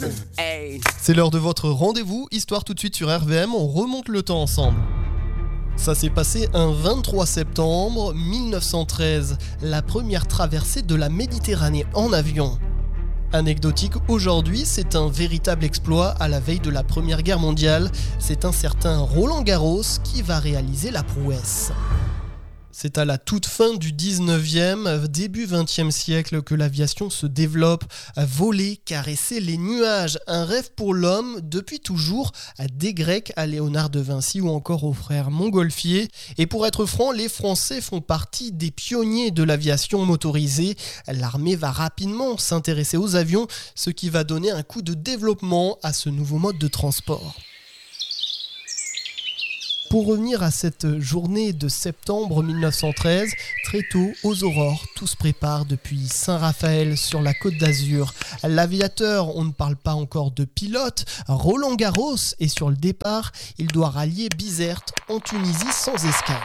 Hey. C'est l'heure de votre rendez-vous, Histoire tout de suite sur RVM, on remonte le temps ensemble. Ça s'est passé un 23 septembre 1913, la première traversée de la Méditerranée en avion. Anecdotique aujourd'hui, c'est un véritable exploit à la veille de la Première Guerre mondiale. C'est un certain Roland Garros qui va réaliser la prouesse. C'est à la toute fin du 19e, début 20e siècle que l'aviation se développe, voler, caresser les nuages, un rêve pour l'homme depuis toujours, des Grecs à Léonard de Vinci ou encore aux frères Montgolfier. Et pour être franc, les Français font partie des pionniers de l'aviation motorisée. L'armée va rapidement s'intéresser aux avions, ce qui va donner un coup de développement à ce nouveau mode de transport. Pour revenir à cette journée de septembre 1913, très tôt, aux aurores, tout se prépare depuis Saint-Raphaël sur la Côte d'Azur. L'aviateur, on ne parle pas encore de pilote, Roland Garros est sur le départ. Il doit rallier Bizerte en Tunisie sans escale.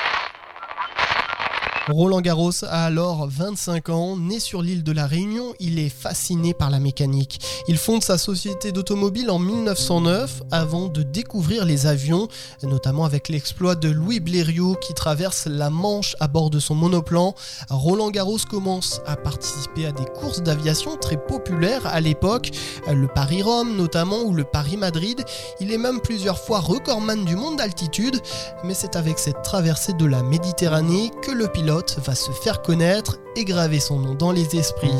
Roland Garros a alors 25 ans, né sur l'île de la Réunion, il est fasciné par la mécanique. Il fonde sa société d'automobile en 1909 avant de découvrir les avions, notamment avec l'exploit de Louis Blériot qui traverse la Manche à bord de son monoplan. Roland Garros commence à participer à des courses d'aviation très populaires à l'époque, le Paris-Rome notamment ou le Paris-Madrid. Il est même plusieurs fois recordman du monde d'altitude, mais c'est avec cette traversée de la Méditerranée que le pilote va se faire connaître et graver son nom dans les esprits.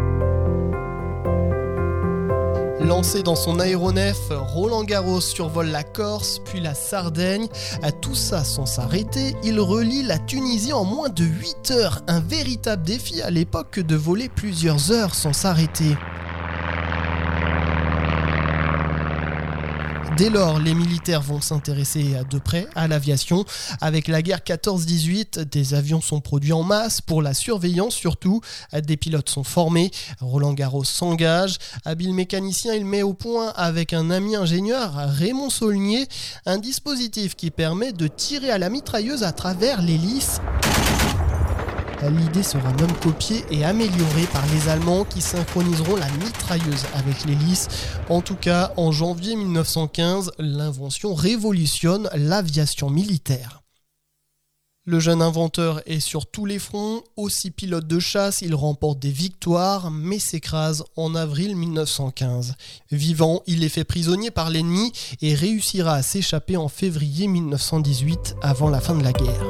Lancé dans son aéronef, Roland Garros survole la Corse, puis la Sardaigne. À tout ça sans s'arrêter, il relie la Tunisie en moins de 8 heures. Un véritable défi à l'époque que de voler plusieurs heures sans s'arrêter. Dès lors, les militaires vont s'intéresser de près à l'aviation. Avec la guerre 14-18, des avions sont produits en masse pour la surveillance surtout. Des pilotes sont formés. Roland Garros s'engage. Habile mécanicien, il met au point avec un ami ingénieur, Raymond Saulnier, un dispositif qui permet de tirer à la mitrailleuse à travers l'hélice. L'idée sera même copiée et améliorée par les Allemands qui synchroniseront la mitrailleuse avec l'hélice. En tout cas, en janvier 1915, l'invention révolutionne l'aviation militaire. Le jeune inventeur est sur tous les fronts, aussi pilote de chasse, il remporte des victoires, mais s'écrase en avril 1915. Vivant, il est fait prisonnier par l'ennemi et réussira à s'échapper en février 1918, avant la fin de la guerre.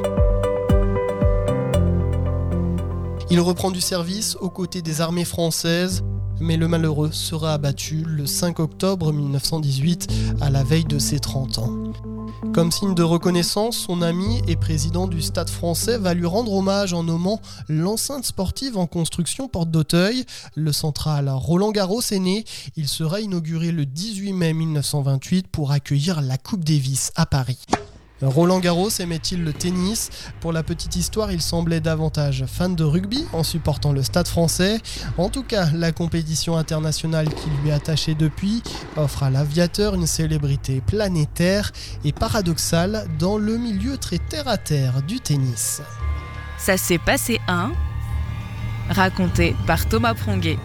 Il reprend du service aux côtés des armées françaises, mais le malheureux sera abattu le 5 octobre 1918, à la veille de ses 30 ans. Comme signe de reconnaissance, son ami et président du Stade français va lui rendre hommage en nommant l'enceinte sportive en construction porte d'Auteuil. Le central Roland Garros est né. Il sera inauguré le 18 mai 1928 pour accueillir la Coupe Davis à Paris. Roland Garros aimait-il le tennis ? Pour la petite histoire, il semblait davantage fan de rugby en supportant le Stade français. En tout cas, la compétition internationale qui lui est attachée depuis offre à l'aviateur une célébrité planétaire et paradoxale dans le milieu très terre-à-terre du tennis. Ça s'est passé raconté par Thomas Pronguet.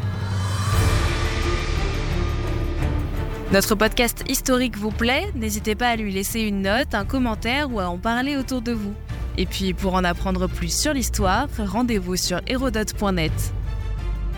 Notre podcast historique vous plaît ? N'hésitez pas à lui laisser une note, un commentaire ou à en parler autour de vous. Et puis, pour en apprendre plus sur l'histoire, rendez-vous sur hérodote.net.